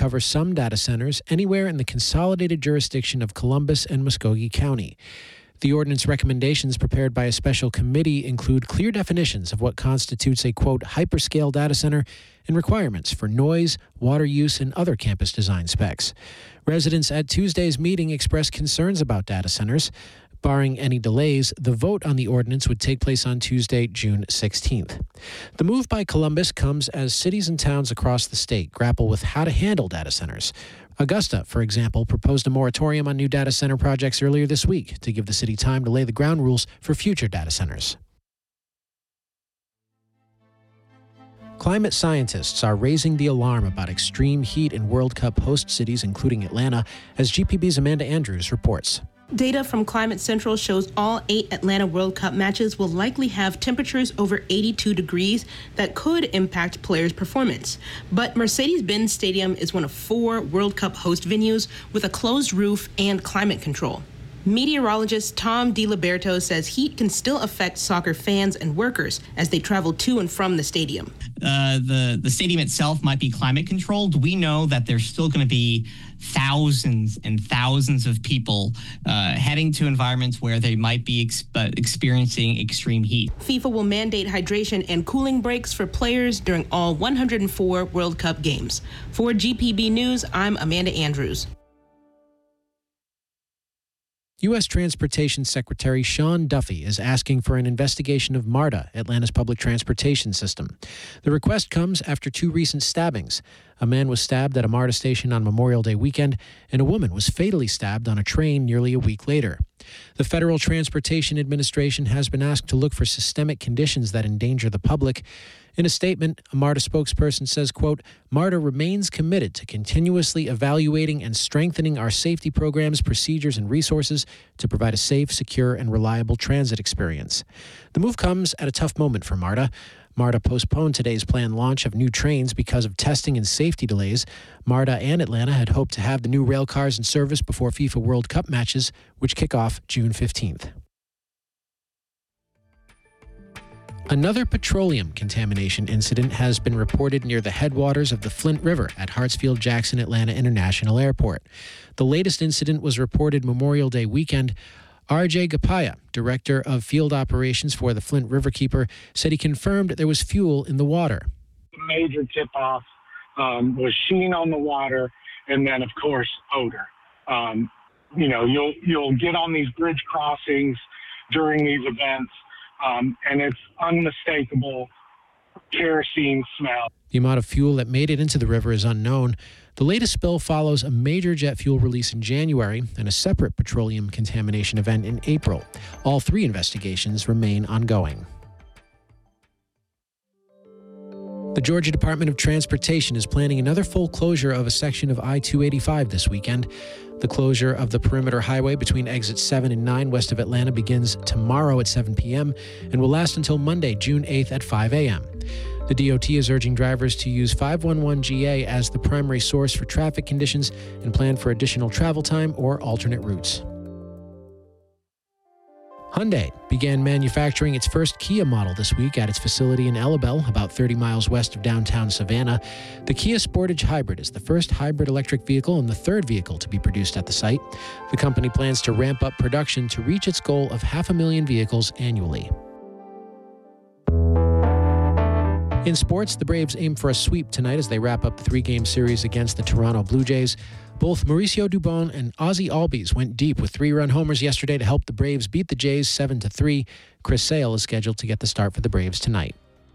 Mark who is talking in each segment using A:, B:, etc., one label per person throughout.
A: cover some data centers anywhere in the consolidated jurisdiction of Columbus and Muskogee County. The ordinance recommendations prepared by a special committee include clear definitions of what constitutes a, quote, hyperscale data center and requirements for noise, water use, and other campus design specs. Residents at Tuesday's meeting expressed concerns about data centers. Barring any delays, the vote on the ordinance would take place on Tuesday, June 16th. The move by Columbus comes as cities and towns across the state grapple with how to handle data centers. Augusta, for example, proposed a moratorium on new data center projects earlier this week to give the city time to lay the ground rules for future data centers. Climate scientists are raising the alarm about extreme heat in World Cup host cities, including Atlanta, as GPB's Amanda Andrews reports.
B: Data from Climate Central shows all 8 Atlanta World Cup matches will likely have temperatures over 82 degrees that could impact players' performance. But Mercedes-Benz Stadium is one of 4 World Cup host venues with a closed roof and climate control. Meteorologist Tom DiLiberto says heat can still affect soccer fans and workers as they travel to and from the stadium.
C: The stadium itself might be climate controlled. We know that there's still going to be thousands and thousands of people heading to environments where they might be experiencing extreme heat.
B: FIFA will mandate hydration and cooling breaks for players during all 104 World Cup games. For GPB News, I'm Amanda Andrews.
A: U.S. Transportation Secretary Sean Duffy is asking for an investigation of MARTA, Atlanta's public transportation system. The request comes after 2 recent stabbings. A man was stabbed at a MARTA station on Memorial Day weekend, and a woman was fatally stabbed on a train nearly a week later. The Federal Transportation Administration has been asked to look for systemic conditions that endanger the public. In a statement, a MARTA spokesperson says, quote, MARTA remains committed to continuously evaluating and strengthening our safety programs, procedures, and resources to provide a safe, secure, and reliable transit experience. The move comes at a tough moment for MARTA. MARTA postponed today's planned launch of new trains because of testing and safety delays. MARTA and Atlanta had hoped to have the new rail cars in service before FIFA World Cup matches, which kick off June 15th. Another petroleum contamination incident has been reported near the headwaters of the Flint River at Hartsfield-Jackson Atlanta International Airport. The latest incident was reported Memorial Day weekend. R.J. Gapaya, director of field operations for the Flint Riverkeeper, said he confirmed there was fuel in the water.
D: The major tip-off was sheen on the water, and then, of course, odor. You'll get on these bridge crossings during these events, and it's unmistakable kerosene smell.
A: The amount of fuel that made it into the river is unknown. The latest spill follows a major jet fuel release in January and a separate petroleum contamination event in April. All 3 investigations remain ongoing. The Georgia Department of Transportation is planning another full closure of a section of I-285 this weekend. The closure of the perimeter highway between exits 7 and 9 west of Atlanta begins tomorrow at 7 p.m. and will last until Monday, June 8th at 5 a.m. The DOT is urging drivers to use 511GA as the primary source for traffic conditions and plan for additional travel time or alternate routes. Hyundai began manufacturing its first Kia model this week at its facility in Ellabelle, about 30 miles west of downtown Savannah. The Kia Sportage Hybrid is the first hybrid electric vehicle and the 3rd vehicle to be produced at the site. The company plans to ramp up production to reach its goal of 500,000 vehicles annually. In sports, the Braves aim for a sweep tonight as they wrap up the 3-game series against the Toronto Blue Jays. Both Mauricio Dubon and Ozzie Albies went deep with 3-run homers yesterday to help the Braves beat the Jays 7-3. Chris Sale is scheduled to get the start for the Braves tonight.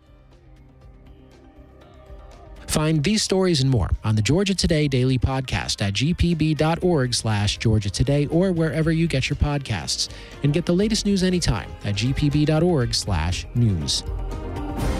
A: Find these stories and more on the Georgia Today Daily Podcast at gpb.org/Georgia Today or wherever you get your podcasts. And get the latest news anytime at gpb.org/news.